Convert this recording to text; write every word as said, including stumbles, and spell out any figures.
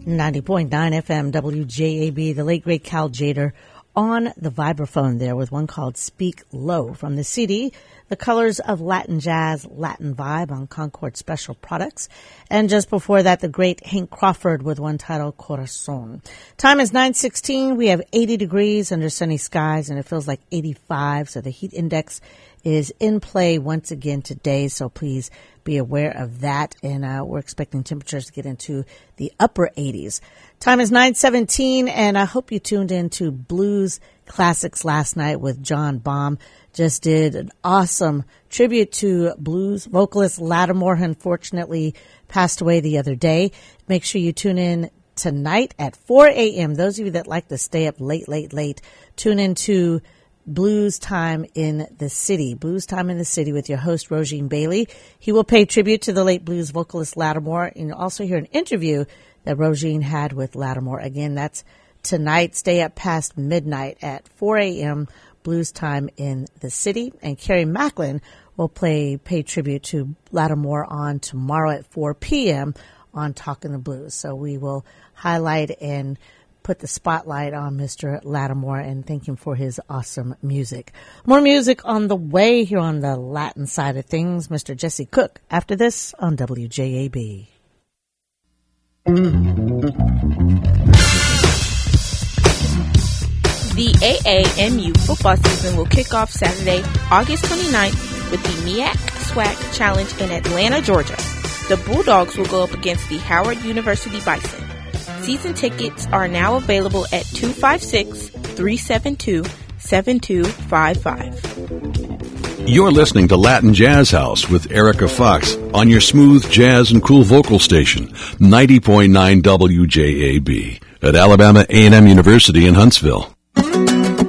ninety point nine F M W J A B, the late great Cal Tjader on the vibraphone there with one called Speak Low from the C D, The Colors of Latin Jazz, Latin Vibe on Concord Special Products. And just before that, the great Hank Crawford with one titled Corazon. Time is nine sixteen. We have eighty degrees under sunny skies and it feels like eighty-five. So the heat index is in play once again today. So please be aware of that. And uh, we're expecting temperatures to get into the upper eighties. Time is nine seventeen, and I hope you tuned in to Blues Classics last night with John Baum. Just did an awesome tribute to blues vocalist Lattimore, who unfortunately passed away the other day. Make sure you tune in tonight at four a.m. Those of you that like to stay up late, late, late, tune in to Blues Time in the City. Blues Time in the City with your host, Rogine Bailey. He will pay tribute to the late blues vocalist Lattimore, and you'll also hear an interview that Rogine had with Lattimore. Again, that's tonight. Stay up past midnight at four a.m. Blues Time in the City. And Kerry Macklin will play pay tribute to Lattimore on tomorrow at four p.m. on Talking the Blues. So we will highlight and put the spotlight on Mister Lattimore and thank him for his awesome music. More music on the way here on the Latin side of things. Mister Jesse Cook after this on W J A B. The A A M U football season will kick off Saturday, August twenty-ninth with the MEAC SWAC Challenge in Atlanta, Georgia. The Bulldogs will go up against the Howard University Bison. Season tickets are now available at two five six, three seven two, seven two five five. You're listening to Latin Jazz House with Erica Fox on your smooth jazz and cool vocal station, ninety point nine W J A B at Alabama A and M University in Huntsville.